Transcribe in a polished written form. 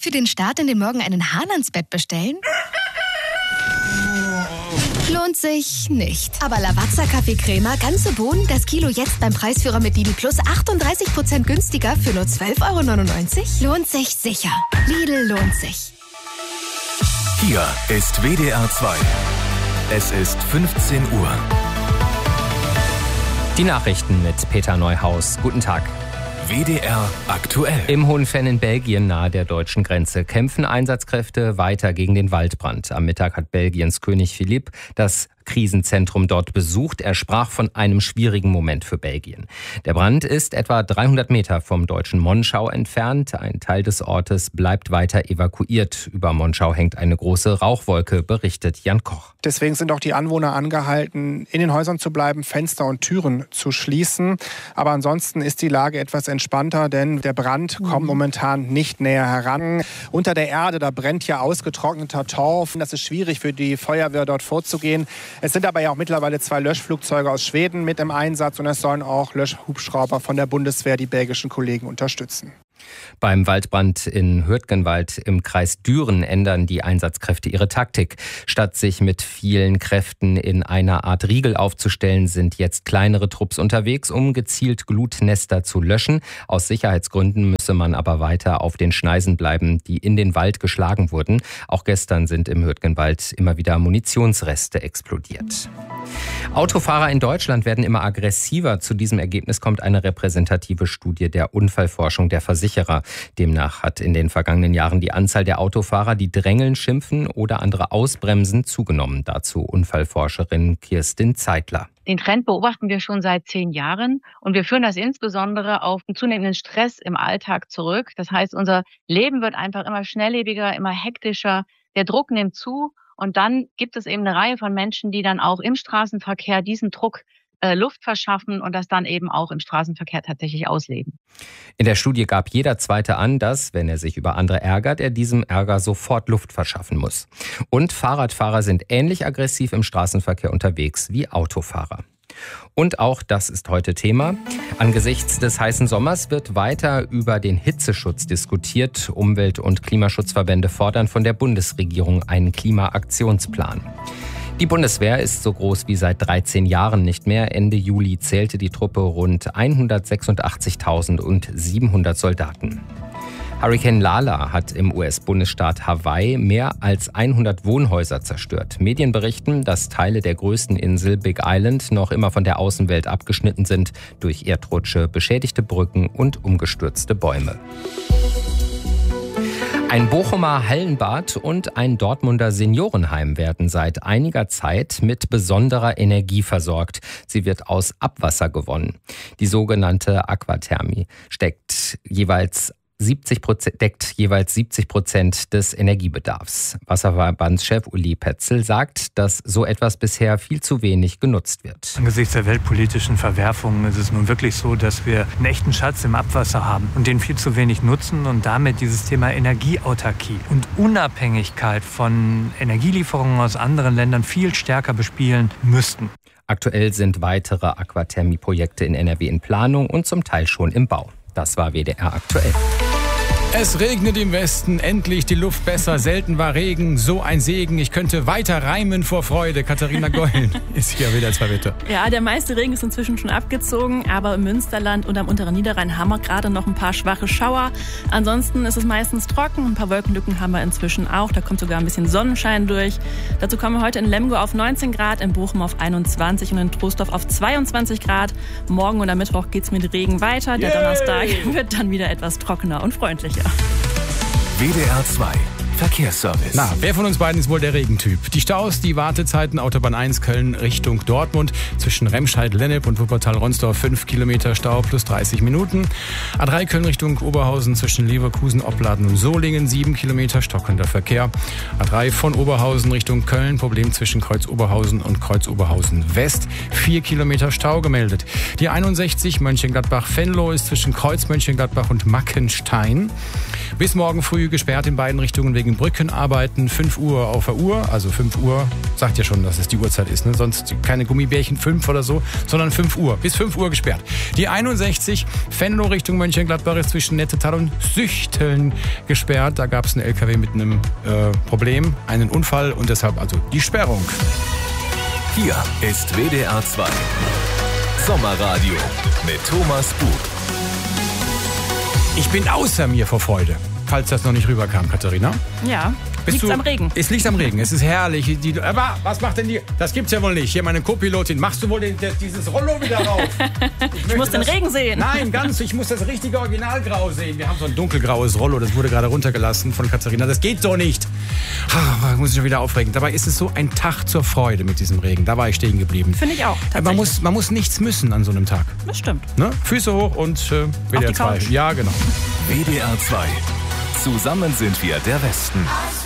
Für den Start in den Morgen einen Hahn ans Bett bestellen? Lohnt sich nicht. Aber Lavazza Kaffeecrema, ganze Bohnen, das Kilo jetzt beim Preisführer mit Lidl Plus 38% günstiger für nur 12,99 €? Lohnt sich sicher. Lidl lohnt sich. Hier ist WDR 2. Es ist 15 Uhr. Die Nachrichten mit Peter Neuhaus. Guten Tag. WDR aktuell. Im Hohenfenn in Belgien nahe der deutschen Grenze kämpfen Einsatzkräfte weiter gegen den Waldbrand. Am Mittag hat Belgiens König Philippe das Krisenzentrum dort besucht. Er sprach von einem schwierigen Moment für Belgien. Der Brand ist etwa 300 Meter vom deutschen Monschau entfernt. Ein Teil des Ortes bleibt weiter evakuiert. Über Monschau hängt eine große Rauchwolke, berichtet Jan Koch. Deswegen sind auch die Anwohner angehalten, in den Häusern zu bleiben, Fenster und Türen zu schließen. Aber ansonsten ist die Lage etwas entspannter, denn der Brand kommt momentan nicht näher heran. Unter der Erde, da brennt ja ausgetrockneter Torf. Das ist schwierig für die Feuerwehr dort vorzugehen. Es sind aber ja auch mittlerweile 2 Löschflugzeuge aus Schweden mit im Einsatz und es sollen auch Löschhubschrauber von der Bundeswehr die belgischen Kollegen unterstützen. Beim Waldbrand in Hürtgenwald im Kreis Düren ändern die Einsatzkräfte ihre Taktik. Statt sich mit vielen Kräften in einer Art Riegel aufzustellen, sind jetzt kleinere Trupps unterwegs, um gezielt Glutnester zu löschen. Aus Sicherheitsgründen müsse man aber weiter auf den Schneisen bleiben, die in den Wald geschlagen wurden. Auch gestern sind im Hürtgenwald immer wieder Munitionsreste explodiert. Autofahrer in Deutschland werden immer aggressiver. Zu diesem Ergebnis kommt eine repräsentative Studie der Unfallforschung der Versicherer. Demnach hat in den vergangenen Jahren die Anzahl der Autofahrer, die drängeln, schimpfen oder andere ausbremsen, zugenommen. Dazu Unfallforscherin Kirstin Zeitler. Den Trend beobachten wir schon seit 10 Jahren und wir führen das insbesondere auf einen zunehmenden Stress im Alltag zurück. Das heißt, unser Leben wird einfach immer schnelllebiger, immer hektischer. Der Druck nimmt zu. Und dann gibt es eben eine Reihe von Menschen, die dann auch im Straßenverkehr diesen Druck Luft verschaffen und das dann eben auch im Straßenverkehr tatsächlich ausleben. In der Studie gab jeder Zweite an, dass, wenn er sich über andere ärgert, er diesem Ärger sofort Luft verschaffen muss. Und Fahrradfahrer sind ähnlich aggressiv im Straßenverkehr unterwegs wie Autofahrer. Und auch das ist heute Thema. Angesichts des heißen Sommers wird weiter über den Hitzeschutz diskutiert. Umwelt- und Klimaschutzverbände fordern von der Bundesregierung einen Klimaaktionsplan. Die Bundeswehr ist so groß wie seit 13 Jahren nicht mehr. Ende Juli zählte die Truppe rund 186.700 Soldaten. Hurrikan Lala hat im US-Bundesstaat Hawaii mehr als 100 Wohnhäuser zerstört. Medien berichten, dass Teile der größten Insel Big Island noch immer von der Außenwelt abgeschnitten sind durch Erdrutsche, beschädigte Brücken und umgestürzte Bäume. Ein Bochumer Hallenbad und ein Dortmunder Seniorenheim werden seit einiger Zeit mit besonderer Energie versorgt. Sie wird aus Abwasser gewonnen. Die sogenannte Aquathermie deckt jeweils 70% des Energiebedarfs. Wasserverbandschef Uli Petzel sagt, dass so etwas bisher viel zu wenig genutzt wird. Angesichts der weltpolitischen Verwerfungen ist es nun wirklich so, dass wir einen echten Schatz im Abwasser haben und den viel zu wenig nutzen und damit dieses Thema Energieautarkie und Unabhängigkeit von Energielieferungen aus anderen Ländern viel stärker bespielen müssten. Aktuell sind weitere Aquathermie-Projekte in NRW in Planung und zum Teil schon im Bau. Das war WDR aktuell. Es regnet im Westen, endlich die Luft besser, selten war Regen, so ein Segen. Ich könnte weiter reimen vor Freude. Katharina Gollen ist hier wieder zwei Bitte. Ja, der meiste Regen ist inzwischen schon abgezogen, aber im Münsterland und am unteren Niederrhein haben wir gerade noch ein paar schwache Schauer. Ansonsten ist es meistens trocken, ein paar Wolkenlücken haben wir inzwischen auch, da kommt sogar ein bisschen Sonnenschein durch. Dazu kommen wir heute in Lemgo auf 19 Grad, in Bochum auf 21 und in Troisdorf auf 22 Grad. Morgen und am Mittwoch geht's mit Regen weiter, der Donnerstag wird dann wieder etwas trockener und freundlicher. WDR 2 Verkehrsservice. Na, wer von uns beiden ist wohl der Regentyp? Die Staus, die Wartezeiten, Autobahn 1 Köln Richtung Dortmund, zwischen Remscheid-Lennep und Wuppertal-Ronsdorf 5 Kilometer Stau plus 30 Minuten. A3 Köln Richtung Oberhausen zwischen Leverkusen, Opladen und Solingen 7 Kilometer stockender Verkehr. A3 von Oberhausen Richtung Köln, Problem zwischen Kreuz Oberhausen und Kreuz Oberhausen West, 4 Kilometer Stau gemeldet. Die 61 Mönchengladbach-Venlo ist zwischen Kreuz Mönchengladbach und Mackenstein. Bis morgen früh gesperrt in beiden Richtungen wegen Brückenarbeiten. 5 Uhr auf der Uhr, also 5 Uhr, sagt ja schon, dass es die Uhrzeit ist. Ne? Sonst keine Gummibärchen 5 oder so, sondern 5 Uhr. Bis 5 Uhr gesperrt. Die 61 Venlo Richtung Mönchengladbach ist zwischen Nettetal und Süchteln gesperrt. Da gab es einen LKW mit einem Problem, einen Unfall und deshalb also die Sperrung. Hier ist WDR 2 Sommerradio mit Thomas Buch. Ich bin außer mir vor Freude, falls das noch nicht rüberkam, Katharina. Ja, liegt am Regen. Es liegt am Regen, es ist herrlich. Aber was macht denn die? Das gibt's ja wohl nicht. Hier meine Co-Pilotin, machst du wohl dieses Rollo wieder rauf? Ich muss den Regen sehen. Nein, ich muss das richtige Originalgrau sehen. Wir haben so ein dunkelgraues Rollo, das wurde gerade runtergelassen von Katharina. Das geht so nicht. Muss ich schon wieder aufregen. Dabei ist es so ein Tag zur Freude mit diesem Regen. Da war ich stehen geblieben. Finde ich auch, tatsächlich. Man muss nichts müssen an so einem Tag. Das stimmt. Ne? Füße hoch und WDR 2. Ja, genau. WDR 2. Zusammen sind wir der Westen.